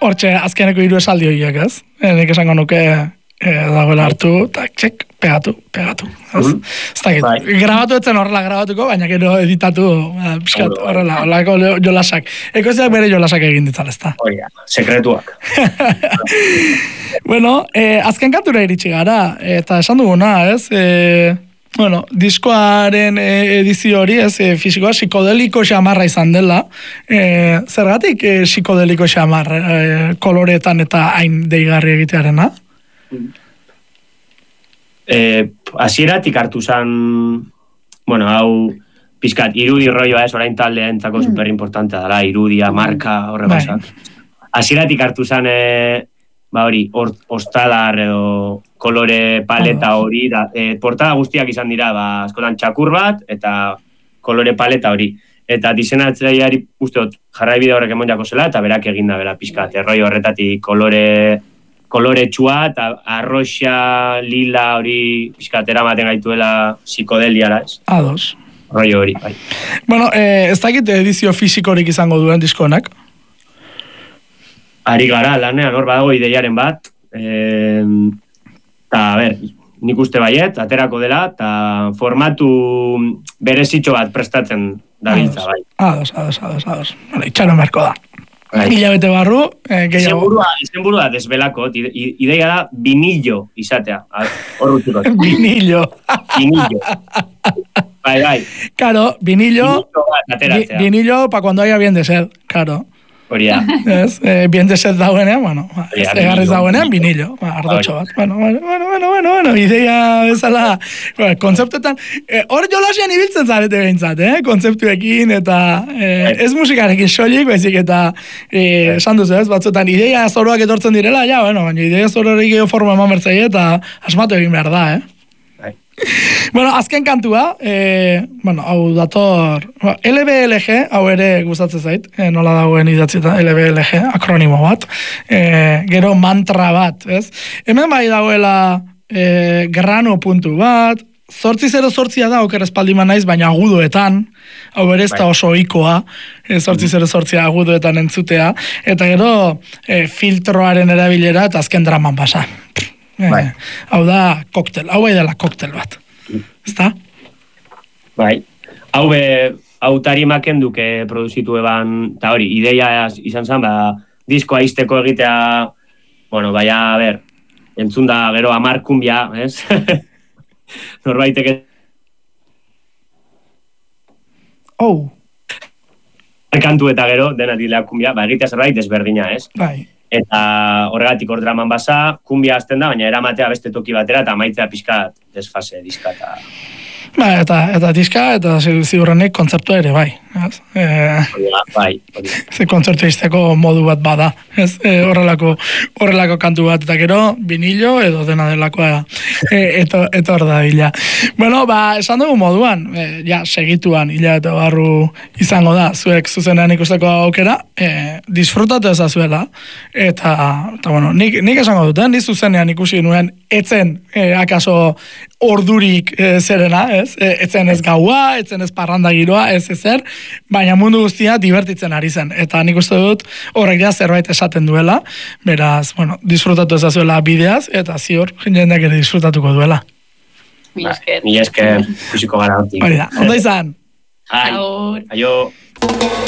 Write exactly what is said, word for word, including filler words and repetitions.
hortxe azkeneko hiru esaldi horiek, ez? E, nik esango nuke e, dagoela hartu, eta txek, pegatu, pegatu. Ez mm. dakit, bai. Grabatu etzen horrela grabatuko, baina gero editatu, eh, piskat, horrela, horrelako jolasak. Ekoziak bere jolasak egin ditzal, ez da? Oia, sekretuak. Bueno, eh, azken kantura iritsi gara, eta esan duguna, ez? Eh, Bueno, diskoaren edizio hori, ez, fisikoa, psikodeliko xamarra izan dela. E, zergatik e, psikodeliko xamar e, koloretan eta hain deigarri egitearena? Eh, hasieratik hartu zan, bueno, hau, pizkat, irudi rolloa ez, orain taldea entzako mm. super importantea dela, irudia, marka, horre basak. Hasieratik hartu zan, e, ba hori, ostalar edo kolore paleta hori, da, e, portada guztiak izan dira, ba, askotan txakur bat, eta kolore paleta hori. Eta diseinatzaileari usteot jarraibide horrek emonjako zela, eta berak eginda bera pizkat, erroi horretatik kolore kolore txua, eta arroxa, lila hori pizkat eramaten gaituela psikodeliara, ez? Ados. Roi hori, bai. Bueno, eh, ez dakit edizio fisikorik izango duen diskonak? Ari gara, lanean, hor badago ideiaren bat, eta, a ber, nik uste baiet, aterako dela, eta formatu berezitxo bat prestatzen dabiltza, bai. Ados, ados, ados, ados. Vale, itxaron berko da. Hilabete barru, eh, gehiago. Izenburua desbelako, ideia da vinillo izatea. Hor utzuko. Vinillo. Vinillo. Bai, bai. Claro, vinillo. Vinillo, vinillo pa cuando haya bien de sed, claro. Hori da. Ez, eh, bien de sed dauenean, bueno, ez egarriz dauenean, vinillo, ardotxo bat. Bueno, bueno, bueno, bueno, bueno, bueno, ideia bezala, bueno, kontzeptuetan, hor eh, jolasian ibiltzen zarete behintzat, eh, kontzeptuekin, eta eh, ez musikarekin soilik, baizik, eta eh, esan duzu, ez, batzuetan, ideia zoroak etortzen direla, ja, bueno, baina ideia zororik geho forma eman bertzaile, eta asmatu egin behar da, eh. Bueno, azken kantua, eh, bueno, hau dator, L B L G, hau ere gustatzen zait, eh, nola dagoen idatzita, L B L G, akronimo bat, eh, gero mantra bat, ez? Hemen bai dagoela eh, grano puntu bat, zortzi zero zortzia da, oker espaldiman naiz, baina agudoetan, hau ere ez da oso ohikoa, eh, zortzi zero zortzia agudoetan entzutea, eta gero eh, filtroaren erabilera eta azken draman pasa. Eh, bai. Hau da koktel, hau bai dela koktel bat. Ezta? Bai. Hau be, hau tarimaken duke produzitu eban, eta hori, ideia izan zen, ba, diskoa izteko egitea, bueno, baina, a ber, entzun da gero amar kumbia, ez? Norbaitek ez... Oh! Kantu eta gero, dena dilea kumbia, ba, egitea zerbait desberdina, ez? Bai. Eta horregatik hor draman basa, kumbia azten da, baina eramatea beste toki batera, eta maitzea pixka desfase diska eta... Ba, eta, eta diska, eta ziurrenik kontzeptua ere, bai. Ez? E, bai, bai. Ze kontzertu izteko modu bat bada, ez? E, horrelako, horrelako kantu bat, eta gero, vinilo edo dena delakoa, e, eto, eto hor da, hila. Bueno, ba, esan dugu moduan, e, ja, segituan, hila eta barru izango da, zuek zuzenean ikusteko aukera, e, disfrutatu ezazuela, eta, eta bueno, nik, nik esango duten, nik zuzenean ikusi nuen, etzen, e, akaso, ordurik e, zerena, ez? E, etzen ez gaua, etzen ez parranda giroa, ez ezer, baina mundu guztia divertitzen ari zen. Eta nik uste dut horrek ja zerbait esaten duela, beraz, bueno, disfrutatu ezazuela bideaz, eta zior, jendeak ere disfrutatuko duela. Mi esker. Mi esker, fiziko gara hortik. Hori da, ondo izan. Hai, aio.